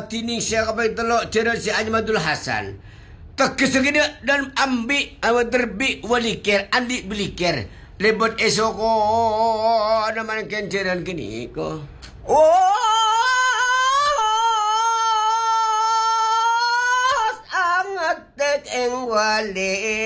tining saya kapai telok cerita si Ajmadul Hasan. Terkesegini dan ambil awak terbik walikir andi belikir. Lebot esoko nama kenceran kini ko. Sangat tek eng wali